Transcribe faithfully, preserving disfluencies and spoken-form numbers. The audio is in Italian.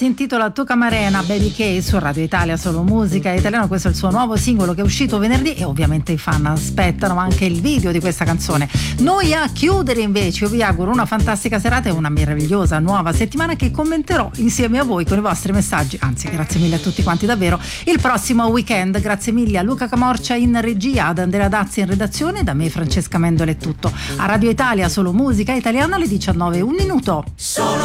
si intitola Tu Camarena, Baby K su Radio Italia, solo musica italiana. Questo è il suo nuovo singolo che è uscito venerdì e ovviamente i fan aspettano anche il video di questa canzone. Noi a chiudere invece io vi auguro una fantastica serata e una meravigliosa nuova settimana che commenterò insieme a voi con i vostri messaggi, anzi grazie mille a tutti quanti davvero, il prossimo weekend. Grazie mille a Luca Camorcia in regia, ad Andrea Dazzi in redazione, da me Francesca Mendola è tutto. A Radio Italia solo musica italiana alle diciannove e un minuto.